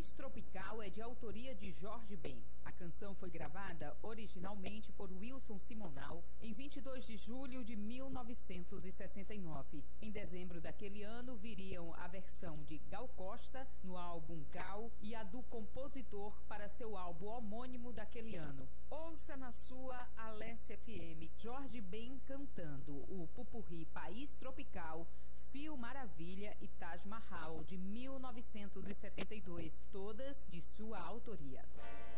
País Tropical é de autoria de Jorge Ben. A canção foi gravada originalmente por Wilson Simonal em 22 de julho de 1969. Em dezembro daquele ano viriam a versão de Gal Costa no álbum Gal e a do compositor para seu álbum homônimo daquele ano. Ouça na sua Alessia FM Jorge Ben cantando o Pupurri País Tropical, Fio Maravilha e Taj Mahal de 1972, todas de sua autoria.